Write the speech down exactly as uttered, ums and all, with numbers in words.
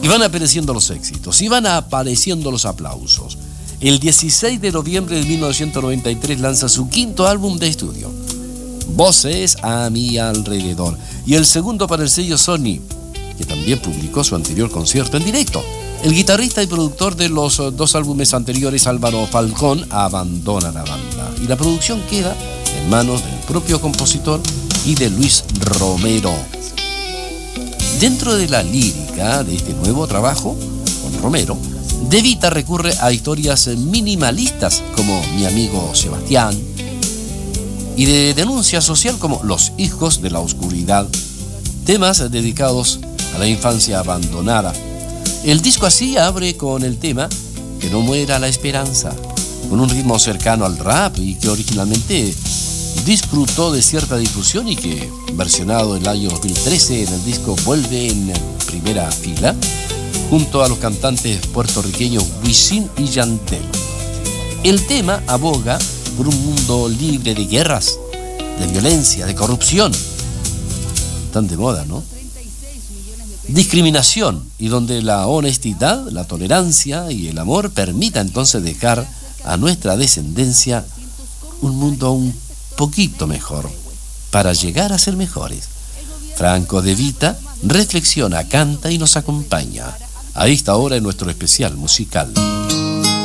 Y van apareciendo los éxitos, y van apareciendo los aplausos. El dieciséis de noviembre de mil novecientos noventa y tres lanza su quinto álbum de estudio, Voces a mi alrededor, y el segundo para el sello Sony, que también publicó su anterior concierto en directo. El guitarrista y productor de los dos álbumes anteriores, Álvaro Falcón, abandona la banda, y la producción queda en manos del propio compositor y de Luis Romero. Dentro de la lírica de este nuevo trabajo con Romero, De Vita recurre a historias minimalistas como Mi amigo Sebastián, y de denuncia social como Los hijos de la oscuridad, temas dedicados a la infancia abandonada. El disco así abre con el tema Que no muera la esperanza, con un ritmo cercano al rap y que originalmente disfrutó de cierta difusión y que, versionado en el año dos mil trece en el disco, vuelve en primera fila junto a los cantantes puertorriqueños Wisin y Yandel. El tema aboga por un mundo libre de guerras, de violencia, de corrupción, tan de moda, ¿no? Discriminación, y donde la honestidad, la tolerancia y el amor permita entonces dejar a nuestra descendencia un mundo un poquito mejor, para llegar a ser mejores. Franco De Vita reflexiona, canta y nos acompaña a esta hora en nuestro especial musical.